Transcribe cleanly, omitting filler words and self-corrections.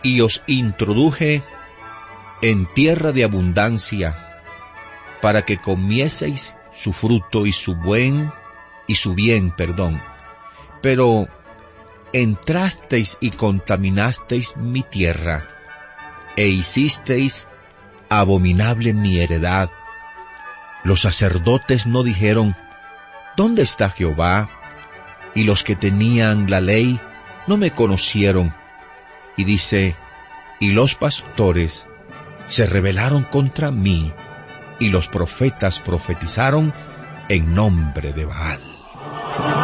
y os introduje en tierra de abundancia, para que comieseis su fruto y su bien, pero entrasteis y contaminasteis mi tierra, e hicisteis abominable mi heredad. Los sacerdotes no dijeron, ¿dónde está Jehová? Y los que tenían la ley no me conocieron. Y dice, y los pastores se rebelaron contra mí, y los profetas profetizaron en nombre de Baal.